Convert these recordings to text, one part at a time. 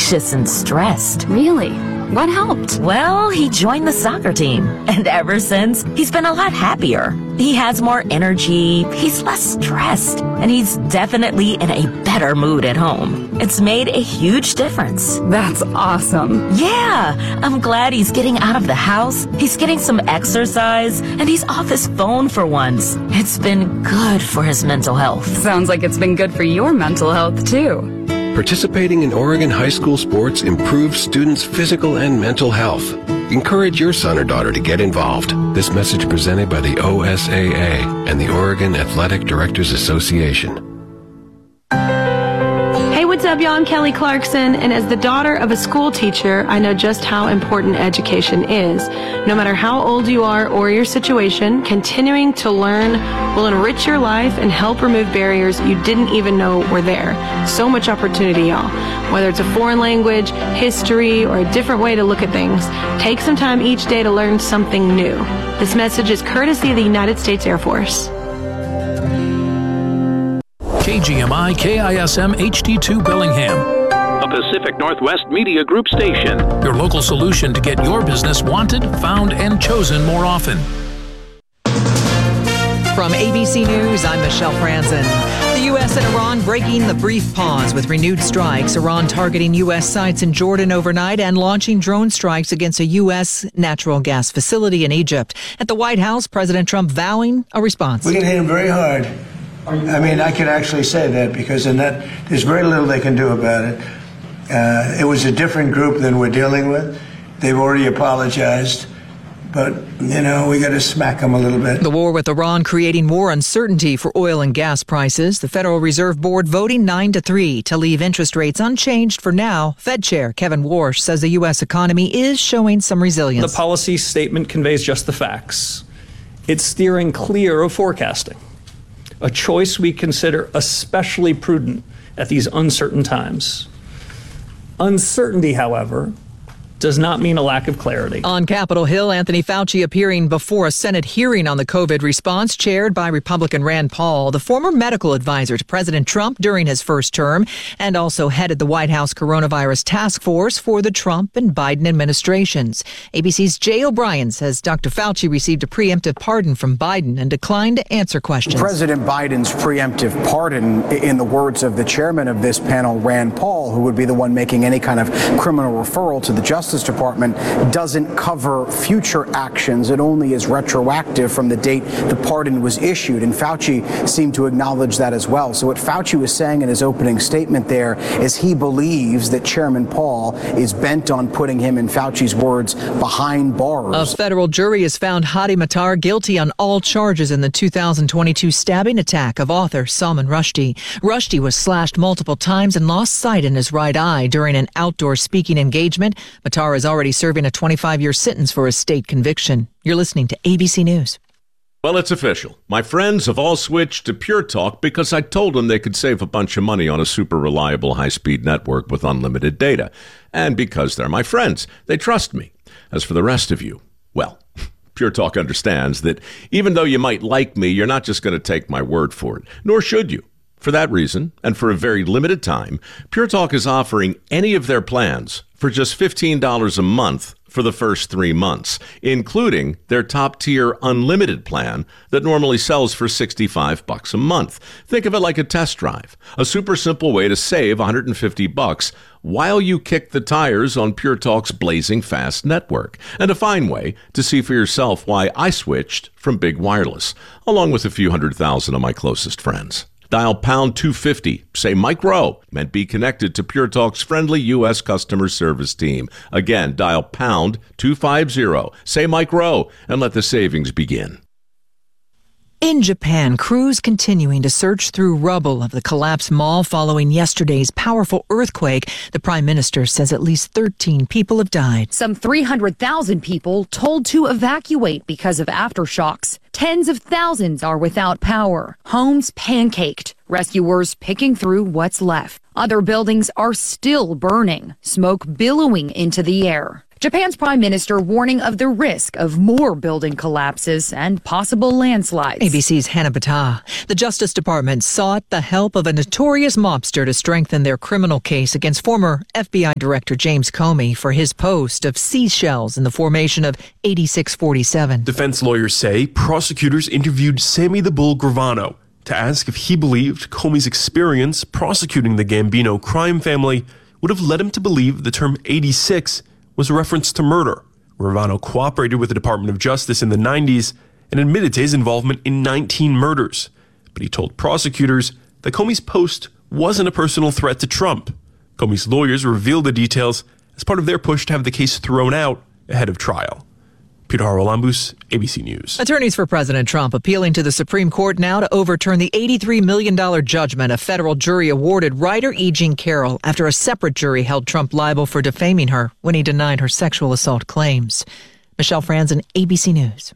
anxious and stressed. Really? What helped? Well, he joined the soccer team, and ever since, he's been a lot happier. He has more energy, he's less stressed, and he's definitely in a better mood at home. It's made a huge difference. That's awesome. Yeah, I'm glad he's getting out of the house, he's getting some exercise, and he's off his phone for once. It's been good for his mental health. Sounds like it's been good for your mental health, too. Participating in Oregon high school sports improves students' physical and mental health. Encourage your son or daughter to get involved. This message presented by the OSAA and the Oregon Athletic Directors Association. Hey, what's up, y'all? I'm Kelly Clarkson, and as the daughter of a school teacher, I know just how important education is. No matter how old you are or your situation, continuing to learn will enrich your life and help remove barriers you didn't even know were there. So much opportunity, y'all. Whether it's a foreign language, history, or a different way to look at things, take some time each day to learn something new. This message is courtesy of the United States Air Force. KGMI KISM HD2 Bellingham, a Pacific Northwest Media Group station. your local solution to get your business wanted, found, and chosen more often. From ABC News, I'm Michelle Franzen. The U.S. and Iran breaking the brief pause with renewed strikes. Iran targeting U.S. sites in Jordan overnight and launching drone strikes against a U.S. natural gas facility in Egypt. At the White House, President Trump vowing a response. We can hit him very hard. I mean, I can actually say that because in that, there's very little they can do about it. It was a different group than we're dealing with. They've already apologized. But, you know, we got to smack them a little bit. The war with Iran creating more uncertainty for oil and gas prices. The Federal Reserve Board voting 9-3 to leave interest rates unchanged for now. Fed Chair Kevin Warsh says the U.S. economy is showing some resilience. The policy statement conveys just the facts. It's steering clear of forecasting, a choice we consider especially prudent at these uncertain times. Uncertainty, however, does not mean a lack of clarity. On Capitol Hill, Anthony Fauci appearing before a Senate hearing on the COVID response chaired by Republican Rand Paul, the former medical advisor to President Trump during his first term, and also headed the White House coronavirus task force for the Trump and Biden administrations. ABC's Jay O'Brien says Dr. Fauci received a preemptive pardon from Biden and declined to answer questions. President Biden's preemptive pardon, in the words of the chairman of this panel, Rand Paul, who would be the one making any kind of criminal referral to the Justice Department, doesn't cover future actions. It only is retroactive from the date the pardon was issued. And Fauci seemed to acknowledge that as well. So what Fauci was saying in his opening statement there is he believes that Chairman Paul is bent on putting him, in Fauci's words, behind bars. A federal jury has found Hadi Matar guilty on all charges in the 2022 stabbing attack of author Salman Rushdie. Rushdie was slashed multiple times and lost sight in his right eye during an outdoor speaking engagement. Matar is already serving a 25-year sentence for his state conviction. You're listening to ABC News. Well, it's official. My friends have all switched to Pure Talk because I told them they could save a bunch of money on a super reliable high-speed network with unlimited data. And because they're my friends, they trust me. As for the rest of you, well, Pure Talk understands that even though you might like me, you're not just going to take my word for it, nor should you. For that reason, and for a very limited time, Pure Talk is offering any of their plans for just $15 a month for the first 3 months, including their top-tier unlimited plan that normally sells for $65 a month. Think of it like a test drive, a super simple way to save $150 while you kick the tires on Pure Talk's blazing fast network, and a fine way to see for yourself why I switched from Big Wireless, along with a few 100,000 of my closest friends. Dial pound 250, say Mike Rowe, and be connected to Pure Talk's friendly U.S. customer service team. Again, dial pound 250, say Mike Rowe, and let the savings begin. In Japan, crews continuing to search through rubble of the collapsed mall following yesterday's powerful earthquake. The Prime Minister says at least 13 people have died. Some 300,000 people told to evacuate because of aftershocks. Tens of thousands are without power. Homes pancaked. Rescuers picking through what's left. Other buildings are still burning, smoke billowing into the air. Japan's prime minister warning of the risk of more building collapses and possible landslides. ABC's Hannah Battah. The Justice Department sought the help of a notorious mobster to strengthen their criminal case against former FBI Director James Comey for his post of seashells in the formation of 8647. Defense lawyers say prosecutors interviewed Sammy the Bull Gravano to ask if he believed Comey's experience prosecuting the Gambino crime family would have led him to believe the term 86 was a reference to murder. Gravano cooperated with the Department of Justice in the 90s and admitted to his involvement in 19 murders. But he told prosecutors that Comey's post wasn't a personal threat to Trump. Comey's lawyers revealed the details as part of their push to have the case thrown out ahead of trial. Peter Harolambous, ABC News. Attorneys for President Trump appealing to the Supreme Court now to overturn the $83 million judgment a federal jury awarded writer E. Jean Carroll after a separate jury held Trump liable for defaming her when he denied her sexual assault claims. Michelle Franzen, ABC News.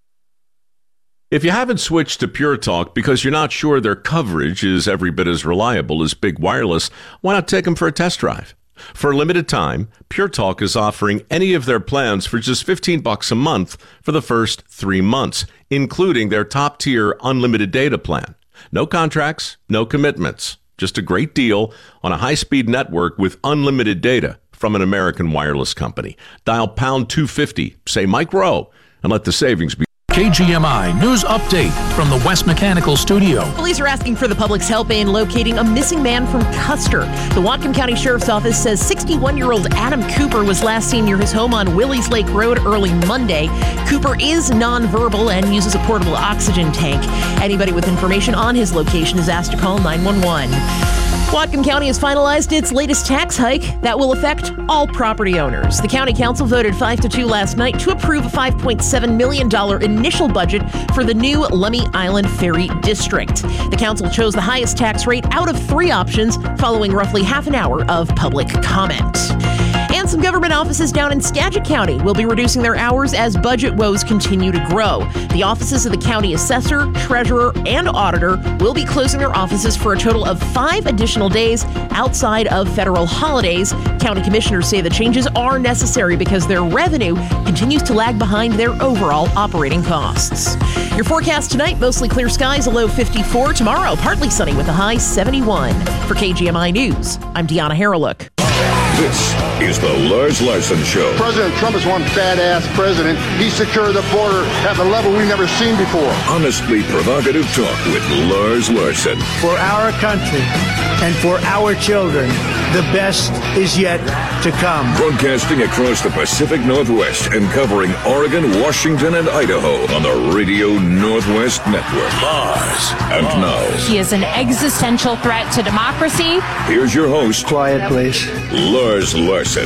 If you haven't switched to Pure Talk because you're not sure their coverage is every bit as reliable as Big Wireless, why not take them for a test drive? For a limited time, Pure Talk is offering any of their plans for just $15 a month for the first 3 months, including their top-tier unlimited data plan. No contracts, no commitments, just a great deal on a high-speed network with unlimited data from an American wireless company. Dial pound 250, say Mike Rowe, and let the savings be. KGMI News Update from the West Mechanical Studio. Police are asking for the public's help in locating a missing man from Custer. The Whatcom County Sheriff's Office says 61-year-old Adam Cooper was last seen near his home on Willies Lake Road early Monday. Cooper is nonverbal and uses a portable oxygen tank. Anybody with information on his location is asked to call 911. Whatcom County has finalized its latest tax hike that will affect all property owners. The county council voted 5-2 last night to approve a $5.7 million initial budget for the new Lummi Island Ferry District. The council chose the highest tax rate out of 3 options following roughly half an hour of public comment. And some government offices down in Skagit County will be reducing their hours as budget woes continue to grow. The offices of the county assessor, treasurer, and auditor will be closing their offices for a total of 5 additional days outside of federal holidays. County commissioners say the changes are necessary because their revenue continues to lag behind their overall operating costs. Your forecast tonight, mostly clear skies, a low 54. Tomorrow, partly sunny with a high 71. For KGMI News, I'm Deanna Harreluk. This is the Lars Larson Show. President Trump is one badass president. He secured the border at a level we've never seen before. Honestly provocative talk with Lars Larson. For our country and for our children, the best is yet to come. Broadcasting across the Pacific Northwest and covering Oregon, Washington, and Idaho on the Radio Northwest Network. Lars. And now. He is an existential threat to democracy. Here's your host. Quiet, please. Lars Larson.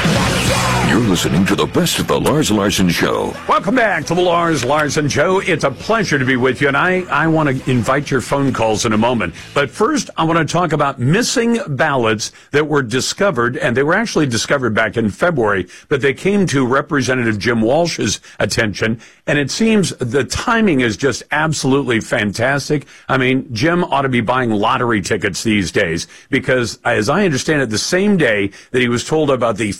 You're listening to the best of the Lars Larson Show. Welcome back to the Lars Larson Show. It's a pleasure to be with you, and I want to invite your phone calls in a moment. But first, I want to talk about missing ballots that were discovered, and they were actually discovered back in February, but they came to Representative Jim Walsh's attention, and it seems the timing is just absolutely fantastic. I mean, Jim ought to be buying lottery tickets these days, because as I understand it, the same day that he was told about the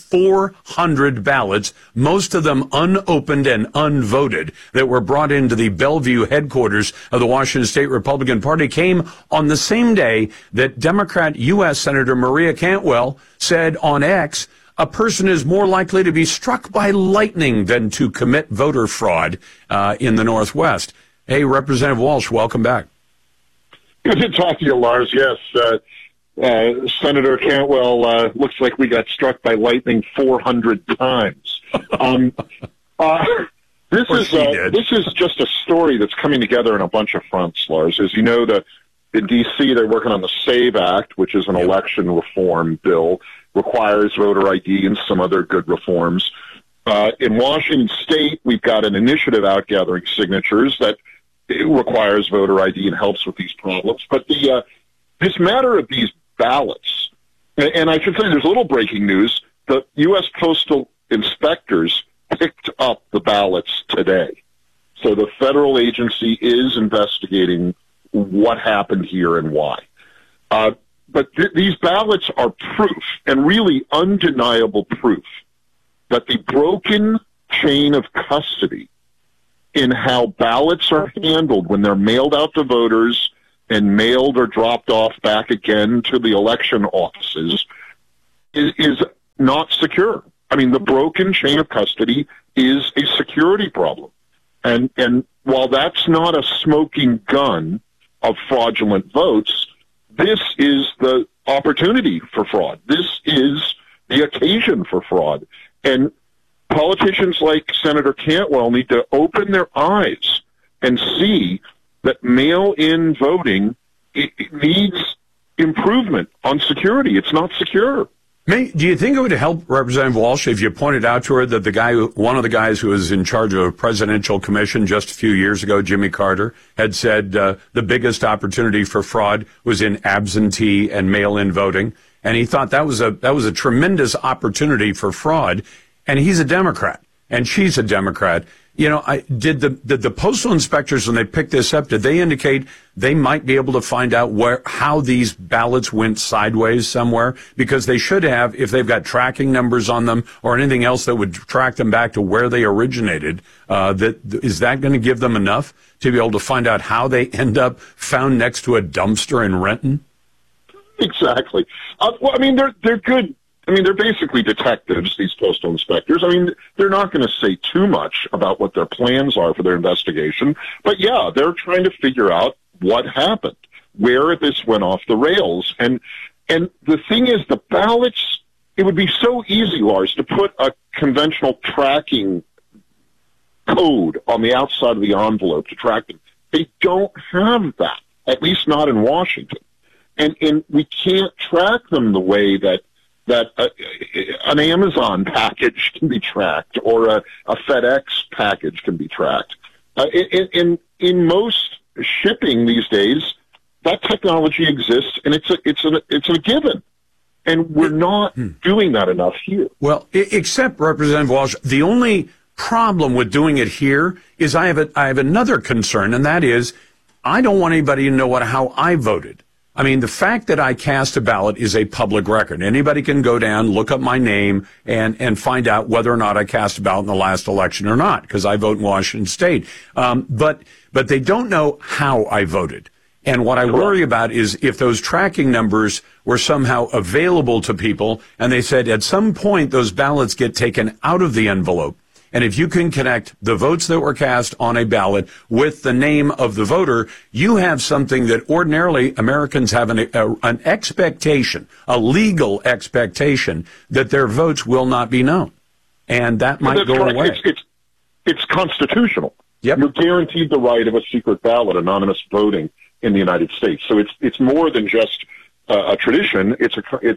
400 ballots, most of them unopened and unvoted, that were brought into the Bellevue headquarters of the Washington State Republican Party, came on the same day that Democrat U.S. Senator Maria Cantwell said on X, a person is more likely to be struck by lightning than to commit voter fraud in the Northwest. Hey, Representative Walsh, welcome back. Good to talk to you, Lars. Yes, Senator Cantwell looks like we got struck by lightning 400 times. This is just a story that's coming together in a bunch of fronts, Lars. As you know, in D.C., they're working on the SAVE Act, which is an election reform bill, requires voter ID and some other good reforms. In Washington State, we've got an initiative out gathering signatures that requires voter ID and helps with these problems. But this matter of these ballots, and I should say there's a little breaking news, the U.S. Postal Inspectors picked up the ballots today. So the federal agency is investigating what happened here and why. But these ballots are proof, and really undeniable proof, that the broken chain of custody in how ballots are handled when they're mailed out to voters and mailed or dropped off back again to the election offices is not secure. I mean, the broken chain of custody is a security problem. And while that's not a smoking gun of fraudulent votes, this is the opportunity for fraud. This is the occasion for fraud. And politicians like Senator Cantwell need to open their eyes and see that mail-in voting it needs improvement on security. It's not secure. Do you think it would help Representative Walsh if you pointed out to her that one of the guys who was in charge of a presidential commission just a few years ago, Jimmy Carter, had said the biggest opportunity for fraud was in absentee and mail-in voting, and he thought that was a tremendous opportunity for fraud, and he's a Democrat and she's a Democrat. You know, did the postal inspectors, when they picked this up, did they indicate they might be able to find out how these ballots went sideways somewhere? Because they should have, if they've got tracking numbers on them or anything else that would track them back to where they originated. Is that going to give them enough to be able to find out how they end up found next to a dumpster in Renton? Exactly. Well, I mean, they're good. I mean, they're basically detectives, these postal inspectors. I mean, they're not going to say too much about what their plans are for their investigation. But, yeah, they're trying to figure out what happened, where this went off the rails. And the thing is, the ballots, it would be so easy, Lars, to put a conventional tracking code on the outside of the envelope to track them. They don't have that, at least not in Washington. And we can't track them the way that an Amazon package can be tracked or a FedEx package can be tracked. In most shipping these days, that technology exists, and it's a given. And we're not doing that enough here. Well, except, Representative Walsh, the only problem with doing it here is I have another concern, and that is I don't want anybody to know how I voted. I mean, the fact that I cast a ballot is a public record. Anybody can go down, look up my name, and find out whether or not I cast a ballot in the last election or not, because I vote in Washington State. But they don't know how I voted. And what I worry about is if those tracking numbers were somehow available to people, and they said at some point those ballots get taken out of the envelope. And if you can connect the votes that were cast on a ballot with the name of the voter, you have something that ordinarily Americans have an expectation, a legal expectation, that their votes will not be known. And that might go away. It's constitutional. Yep. You're guaranteed the right of a secret ballot, anonymous voting in the United States. So it's more than just a tradition. It's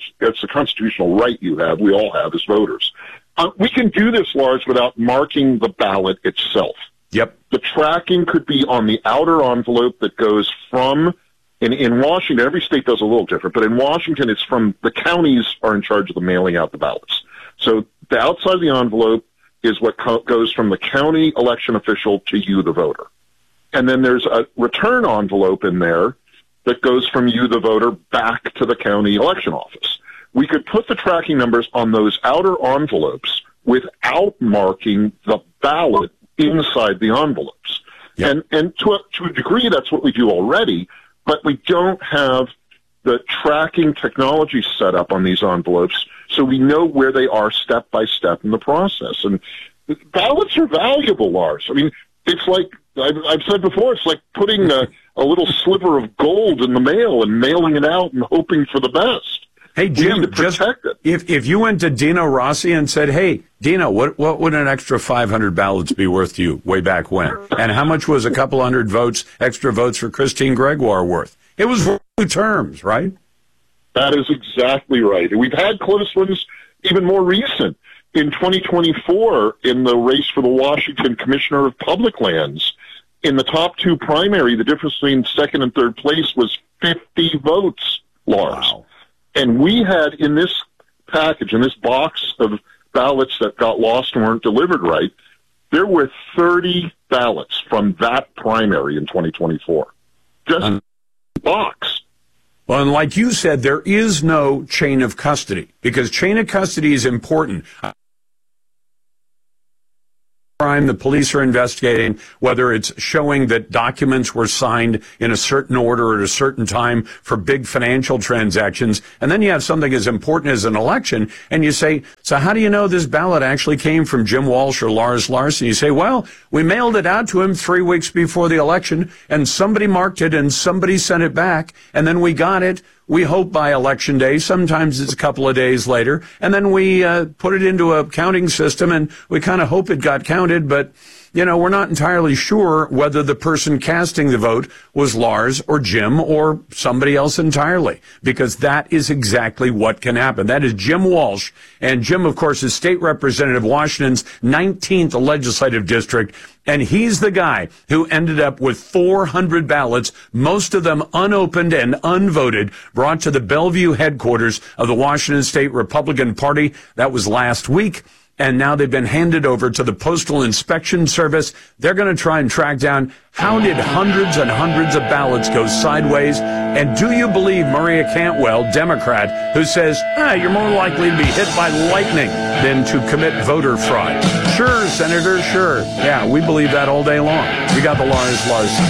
a constitutional right you have, we all have as voters. We can do this, Lars, without marking the ballot itself. Yep. The tracking could be on the outer envelope that goes from, in Washington, every state does a little different, but in Washington, it's from the counties are in charge of the mailing out the ballots. So the outside of the envelope is what goes from the county election official to you, the voter. And then there's a return envelope in there that goes from you, the voter, back to the county election office. We could put the tracking numbers on those outer envelopes without marking the ballot inside the envelopes. Yep. And to a degree, that's what we do already, but we don't have the tracking technology set up on these envelopes so we know where they are step by step in the process. And ballots are valuable, Lars. I mean, it's like, I've said before, it's like putting a little sliver of gold in the mail and mailing it out and hoping for the best. Hey, Jim, if you went to Dino Rossi and said, hey, Dino, what would an extra 500 ballots be worth to you way back when? And how much was a couple hundred extra votes for Christine Gregoire worth? It was worth 2 terms, right? That is exactly right. We've had close ones even more recent. In 2024, in the race for the Washington Commissioner of Public Lands, in the top 2 primary, the difference between second and third place was 50 votes, Lars. Wow. And we had in this package, in this box of ballots that got lost and weren't delivered right, there were 30 ballots from that primary in 2024. just box. Well, and like you said, there is no chain of custody, because chain of custody is important. Crime the police are investigating, whether it's showing that documents were signed in a certain order at a certain time for big financial transactions. And then you have something as important as an election, and you say, so how do you know this ballot actually came from Jim Walsh or Lars Larson? You say, well, we mailed it out to him 3 weeks before the election, and somebody marked it and somebody sent it back, and then we got it. We hope by election day. Sometimes it's a couple of days later. And then we put it into a counting system, and we kind of hope it got counted. But, we're not entirely sure whether the person casting the vote was Lars or Jim or somebody else entirely, because that is exactly what can happen. That is Jim Walsh. And Jim, of course, is state representative of Washington's 19th legislative district. And he's the guy who ended up with 400 ballots, most of them unopened and unvoted, brought to the Bellevue headquarters of the Washington State Republican Party. That was last week. And now they've been handed over to the Postal Inspection Service. They're going to try and track down how did hundreds and hundreds of ballots go sideways. And do you believe Maria Cantwell, Democrat, who says, you're more likely to be hit by lightning than to commit voter fraud? Sure, Senator, sure. Yeah, we believe that all day long. We got the Lars Larson.